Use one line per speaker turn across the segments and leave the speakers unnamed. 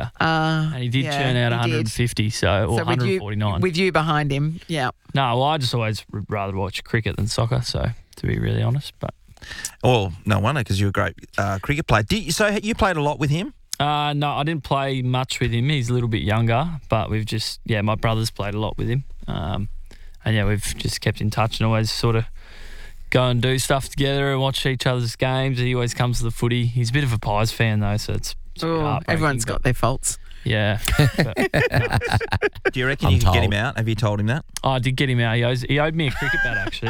year. And he did churn out 150, or 149.
With you behind him, yeah.
No, well, I just always would rather watch cricket than soccer, so to be really honest. But
Well, no wonder, because you're a great cricket player. So you played a lot with him?
no, I didn't play much with him. He's a little bit younger, but we've just, my brothers played a lot with him. And we've just kept in touch and always sort of go and do stuff together and watch each other's games. He always comes to the footy. He's a bit of a Pies fan though, so it's
everyone's got their faults.
Yeah.
Do you reckon you could get him out? Have you told him that?
Oh, I did get him out. He owed me a cricket bat, actually.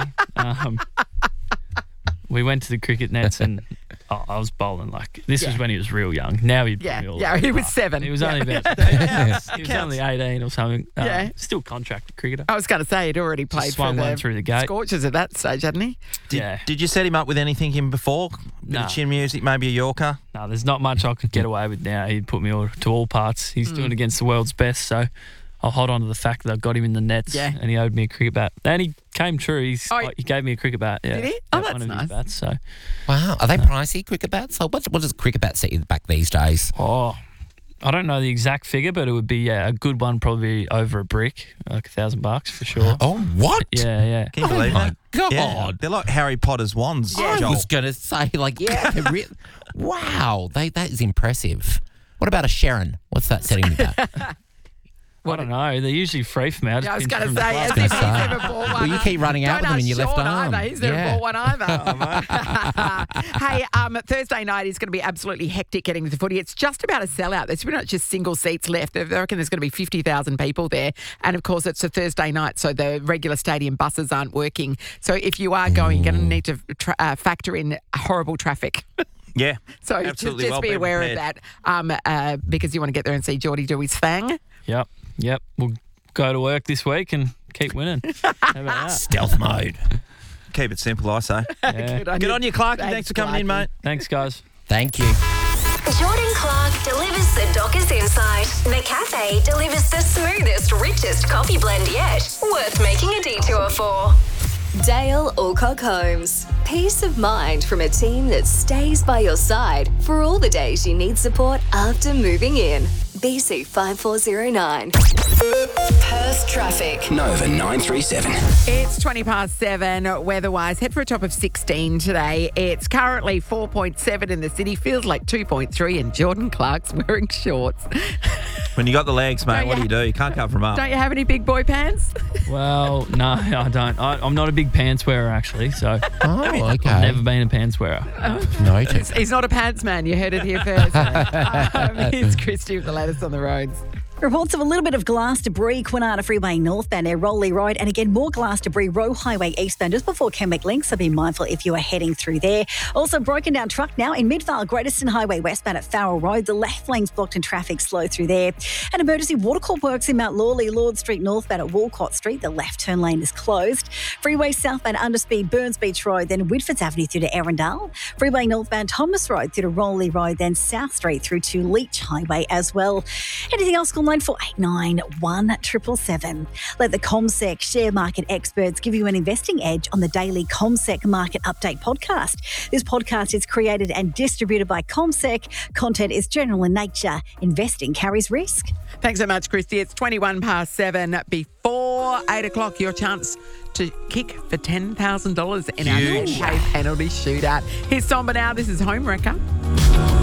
We went to the cricket nets and I was bowling this was when he was real young. Now he'd put me all over
he
the
was
park.
7.
He was only about he was only 18 or something. Still contracted cricketer.
I was going to say he'd already played
swung
for
one through the gate.
Scorchers at that stage, hadn't he?
Did you set him up with anything him before? Bit of chin music, maybe a Yorker?
No, there's not much I could get away with now. He'd put me to all parts. He's doing against the world's best, so I'll hold on to the fact that I got him in the nets and he owed me a cricket bat. And he came true. He gave me a cricket bat. Yeah.
Did he? Oh, that's
one of
nice.
his bats, so.
Wow. Are they pricey, cricket bats? What does a cricket bat set you back these days?
Oh, I don't know the exact figure, but it would be, a good one, probably over a brick, like $1,000 for sure.
Oh, what?
Yeah.
Can you believe
my
that?
God.
Yeah, they're like Harry Potter's wands.
I
Joel.
was going to say, wow, that is impressive. What about a Sharon? What's that setting you back?
I don't know. They're usually free for me.
I was going to say,
I was
as
gonna
if he's
say.
never bought one.
Well, you keep running out with them in your left
Sean
arm.
Either. He's never bought one either. Hey, Thursday night is going to be absolutely hectic getting to the footy. It's just about a sellout. There's pretty much just single seats left. I reckon there's going to be 50,000 people there. And, of course, it's a Thursday night, so the regular stadium buses aren't working. So if you are going, you're going to need to factor in horrible traffic.
Yeah.
So just be aware of that because you want to get there and see Geordie do his thing.
Yep. We'll go to work this week and keep winning. How about that?
Stealth mode.
Keep it simple, I say.
Yeah.
Good on you, Clark. Thanks for coming in, mate.
Thanks, guys.
Thank you.
Jordan Clark delivers the Dockers Insight. The cafe delivers the smoothest, richest coffee blend yet. Worth making a detour for. Dale Alcock Homes. Peace of mind from a team that stays by your side for all the days you need support after moving in. BC 5409. Perth traffic.
Nova 937.
It's 7:20. Weather-wise, head for a top of 16 today. It's currently 4.7 in the city. Feels like 2.3, and Jordan Clark's wearing shorts.
When you got the legs, mate,
Don't
what do
you
you do? You can't cover them up.
Don't you have any big boy pants?
Well, no, I don't. I'm not a big pants wearer, actually, so
Oh, okay.
I've never been a pants wearer.
Noted.
He's not a pants man. You heard it here first. It's Christy with the latest on the roads.
Reports of a little bit of glass debris, Kwinana Freeway northbound near Rowley Road, and again more glass debris, Roe Highway eastbound just before Kenwick Link, so be mindful if you are heading through there. Also broken down truck now in Midvale, Greateston Highway westbound at Farrell Road. The left lane's blocked and traffic slow through there. And emergency watercourse works in Mount Lawley, Lord Street northbound at Walcott Street. The left turn lane is closed. Freeway southbound Underspeed, Burns Beach Road, then Whitfords Avenue through to Arundel. Freeway northbound Thomas Road through to Rowley Road, then South Street through to Leach Highway as well. Anything else, call 9489 Let the CommSec share market experts give you an investing edge on the daily CommSec Market Update podcast. This podcast is created and distributed by CommSec. Content is general in nature. Investing carries risk.
Thanks so much, Christy. It's 7:21. Before 8 o'clock, your chance to kick for $10,000 in our 10K penalty shootout. Here's Somber now. This is Homewrecker.